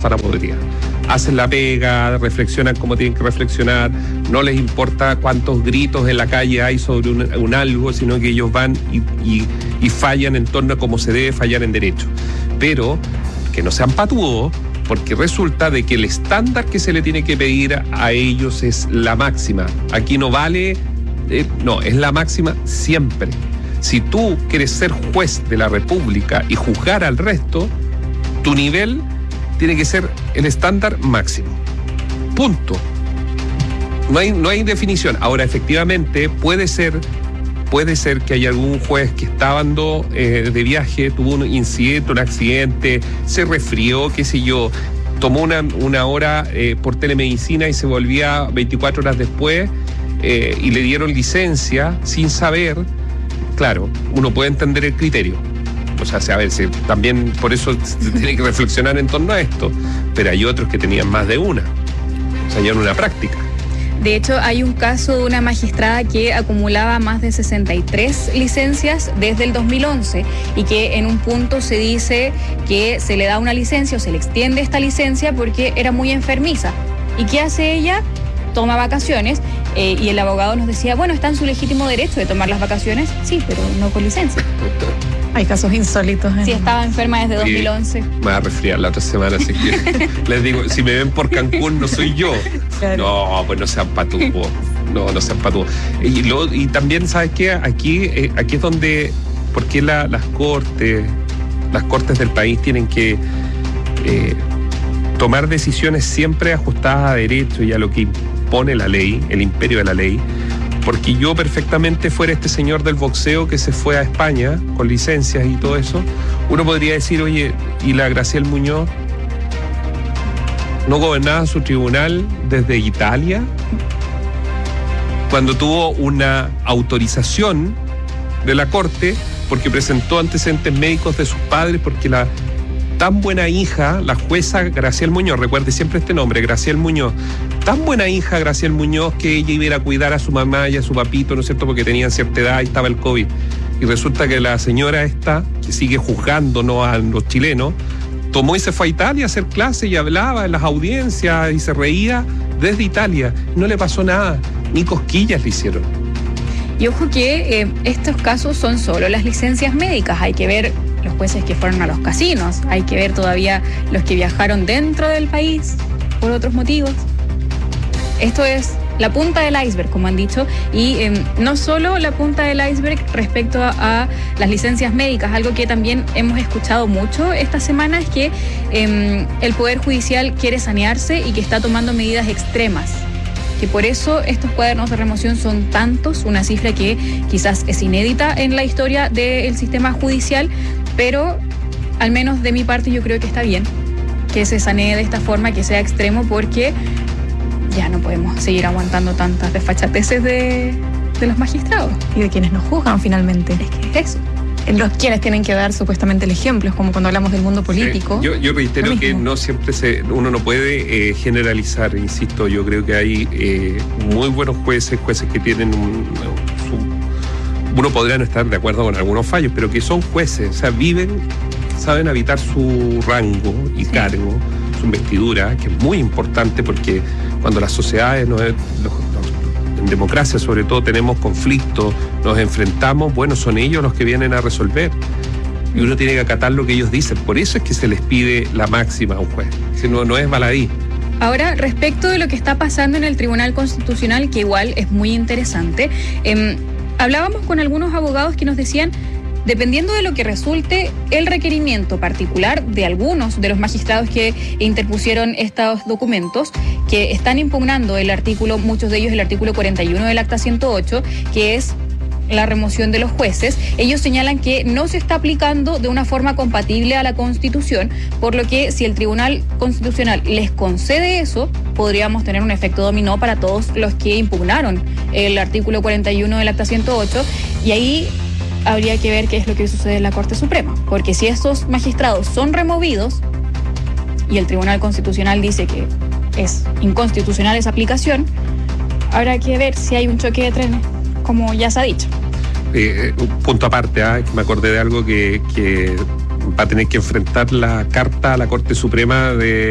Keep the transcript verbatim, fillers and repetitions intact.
manzana podrida. Hacen la pega, reflexionan como tienen que reflexionar, no les importa cuántos gritos en la calle hay sobre un, un algo, sino que ellos van y, y, y fallan en torno a cómo se debe fallar en derecho. Pero que no sean patudos, porque resulta de que el estándar que se le tiene que pedir a, a ellos es la máxima. Aquí no vale, eh, no, es la máxima siempre. Si tú quieres ser juez de la República y juzgar al resto, tu nivel tiene que ser el estándar máximo. Punto. No hay, no hay definición. Ahora, efectivamente, puede ser, puede ser que haya algún juez que estaba andando eh, de viaje, tuvo un incidente, un accidente, se resfrió, qué sé yo, tomó una, una hora eh, por telemedicina y se volvía veinticuatro horas después eh, y le dieron licencia sin saber. Claro, uno puede entender el criterio. O sea, a ver, si también por eso se tiene que reflexionar en torno a esto. Pero hay otros que tenían más de una. O sea, ya en una práctica. De hecho, hay un caso de una magistrada que acumulaba más de sesenta y tres licencias desde el dos mil once y que en un punto se dice que se le da una licencia o se le extiende esta licencia porque era muy enfermiza. ¿Y qué hace ella? Toma vacaciones eh, y el abogado nos decía, bueno, está en su legítimo derecho de tomar las vacaciones, sí, pero no con licencia. Hay casos insólitos. Sí, estaba enferma desde dos mil once. Me voy a resfriar la otra semana, así que les digo, si me ven por Cancún, no soy yo. Claro. No, pues no sean patubos. No, no sean patubos. Y, lo, y también, ¿sabes qué? Aquí, eh, aquí es donde, porque la, las cortes, las cortes del país tienen que eh, tomar decisiones siempre ajustadas a derecho y a lo que impone la ley, el imperio de la ley. Porque yo perfectamente fuera este señor del boxeo que se fue a España con licencias y todo eso, uno podría decir, oye, ¿y la Graciel Muñoz no gobernaba su tribunal desde Italia? Cuando tuvo una autorización de la Corte, porque presentó antecedentes médicos de sus padres, porque la tan buena hija, la jueza Graciel Muñoz, recuerde siempre este nombre, Graciel Muñoz, tan buena hija Graciel Muñoz que ella iba a ir a cuidar a su mamá y a su papito, ¿no es cierto?, porque tenían cierta edad y estaba el COVID. Y resulta que la señora esta, que sigue juzgando, ¿no?, a los chilenos, tomó y se fue a Italia a hacer clases y hablaba en las audiencias y se reía desde Italia. No le pasó nada, ni cosquillas le hicieron. Y ojo que eh, estos casos son solo las licencias médicas, hay que ver los jueces que fueron a los casinos, hay que ver todavía los que viajaron dentro del país por otros motivos. Esto es la punta del iceberg, como han dicho, y eh, no solo la punta del iceberg respecto a, a las licencias médicas, algo que también hemos escuchado mucho esta semana es que eh, el Poder Judicial quiere sanearse y que está tomando medidas extremas, que por eso estos cuadernos de remoción son tantos, una cifra que quizás es inédita en la historia del sistema judicial, pero al menos de mi parte yo creo que está bien que se sanee de esta forma, que sea extremo, porque ya no podemos seguir aguantando tantas desfachateces de, de los magistrados. Y de quienes nos juzgan finalmente. Es que es eso. Los quienes tienen que dar supuestamente el ejemplo, es como cuando hablamos del mundo político. Sí, yo, yo reitero que no siempre se, uno no puede eh, generalizar, insisto, yo creo que hay eh, muy buenos jueces, jueces que tienen un, su, uno podría no estar de acuerdo con algunos fallos, pero que son jueces, o sea, viven, saben habitar su rango y sí. cargo, su investidura, que es muy importante porque cuando las sociedades, no es, los, los, en democracia sobre todo, tenemos conflictos, nos enfrentamos, bueno, son ellos los que vienen a resolver. Y uno tiene que acatar lo que ellos dicen. Por eso es que se les pide la máxima a un juez. Si no, no es baladí. Ahora, respecto de lo que está pasando en el Tribunal Constitucional, que igual es muy interesante, eh, hablábamos con algunos abogados que nos decían, dependiendo de lo que resulte el requerimiento particular de algunos de los magistrados que interpusieron estos documentos, que están impugnando el artículo, muchos de ellos el artículo cuarenta y uno del Acta ciento ocho, que es la remoción de los jueces, ellos señalan que no se está aplicando de una forma compatible a la Constitución, por lo que si el Tribunal Constitucional les concede eso, podríamos tener un efecto dominó para todos los que impugnaron el artículo cuarenta y uno del Acta ciento ocho, y ahí habría que ver qué es lo que sucede en la Corte Suprema, porque si estos magistrados son removidos y el Tribunal Constitucional dice que es inconstitucional esa aplicación, habrá que ver si hay un choque de trenes, como ya se ha dicho. Eh, un punto aparte, ¿eh? me acordé de algo que, que va a tener que enfrentar la carta a la Corte Suprema de